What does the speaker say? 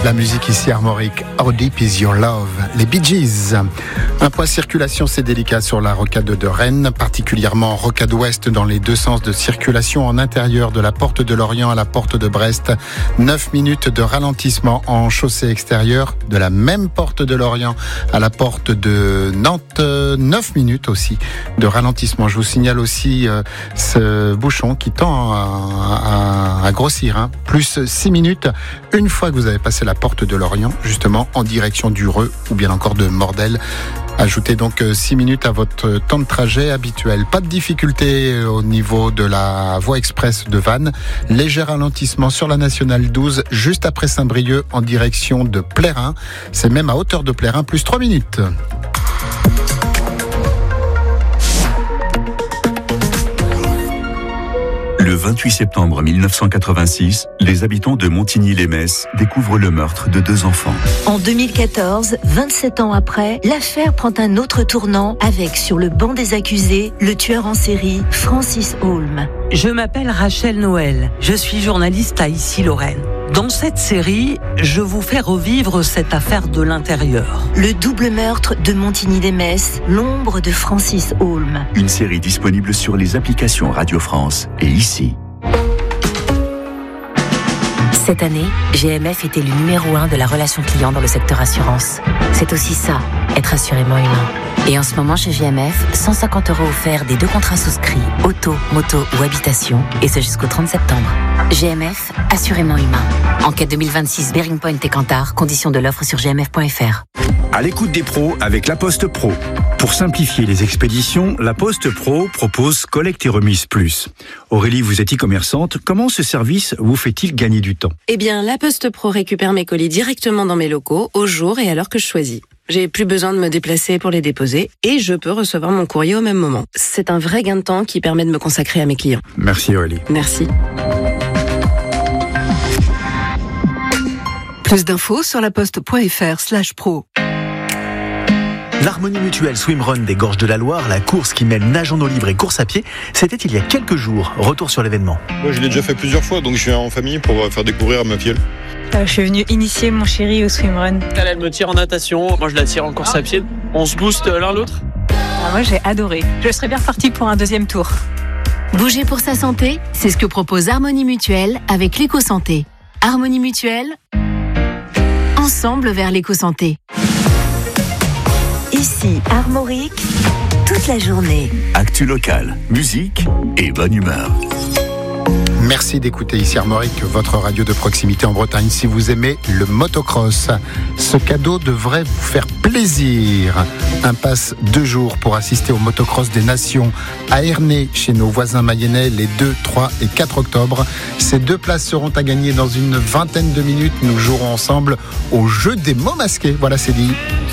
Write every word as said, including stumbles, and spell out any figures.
La musique ici Armorique, How Deep Is Your Love, les Bee Gees. Un point circulation, c'est délicat sur la rocade de Rennes, particulièrement rocade ouest dans les deux sens de circulation en intérieur de la porte de Lorient à la porte de Brest. neuf minutes de ralentissement en chaussée extérieure de la même porte de Lorient à la porte de Nantes. neuf minutes aussi de ralentissement. Je vous signale aussi euh, ce bouchon qui tend à, à, à grossir. Hein. Plus six minutes une fois que vous avez passé la porte de Lorient, justement en direction du Reux ou bien encore de Mordel. Ajoutez donc six minutes à votre temps de trajet habituel. Pas de difficulté au niveau de la voie express de Vannes. Léger ralentissement sur la nationale douze, juste après Saint-Brieuc en direction de Plérin. C'est même à hauteur de Plérin, plus trois minutes. Le vingt-huit septembre mille neuf cent quatre-vingt-six, les habitants de Montigny-lès-Metz découvrent le meurtre de deux enfants. En deux mille quatorze, vingt-sept ans après, l'affaire prend un autre tournant avec, sur le banc des accusés, le tueur en série Francis Holm. Je m'appelle Rachel Noël, je suis journaliste à Issy-Lorraine. Dans cette série, je vous fais revivre cette affaire de l'intérieur. Le double meurtre de Montigny-lès-Metz, l'ombre de Francis Holm. Une série disponible sur les applications Radio France et ici. Cette année, G M F était le numéro un de la relation client dans le secteur assurance. C'est aussi ça, être assurément humain. Et en ce moment, chez G M F, cent cinquante euros offerts des deux contrats souscrits, auto, moto ou habitation, et ce jusqu'au trente septembre. G M F, assurément humain. Enquête deux mille vingt-six, Bearing Point et Kantar, conditions de l'offre sur g m f point f r. À l'écoute des pros avec La Poste Pro. Pour simplifier les expéditions, La Poste Pro propose Collecte et Remise Plus. Aurélie, vous êtes e-commerçante. Comment ce service vous fait-il gagner du temps ? Eh bien, La Poste Pro récupère mes colis directement dans mes locaux, au jour et à l'heure que je choisis. J'ai plus besoin de me déplacer pour les déposer et je peux recevoir mon courrier au même moment. C'est un vrai gain de temps qui permet de me consacrer à mes clients. Merci Aurélie. Merci. Plus d'infos sur laposte.fr slash pro. L'Harmonie Mutuelle Swimrun des Gorges de la Loire, la course qui mêle nage en eau libre et course à pied, c'était il y a quelques jours. Retour sur l'événement. Moi, je l'ai déjà fait plusieurs fois, donc je viens en famille pour faire découvrir à ma filleule. Euh, je suis venue initier mon chéri au swimrun. Elle, elle me tire en natation, moi je la tire en course à pied. On se booste l'un l'autre. Ah, moi j'ai adoré. Je serais bien repartie pour un deuxième tour. Bouger pour sa santé, c'est ce que propose Harmonie Mutuelle avec l'éco-santé. Harmonie Mutuelle, ensemble vers l'éco-santé. Ici, Armorique, toute la journée. Actu locale, musique et bonne humeur. Merci d'écouter ici Armorique, votre radio de proximité en Bretagne. Si vous aimez le motocross, ce cadeau devrait vous faire plaisir. Un pass deux jours pour assister au motocross des Nations à Ernée, chez nos voisins mayennais, les deux, trois et quatre octobre. Ces deux places seront à gagner dans une vingtaine de minutes. Nous jouerons ensemble au jeu des mots masqués. Voilà, c'est dit.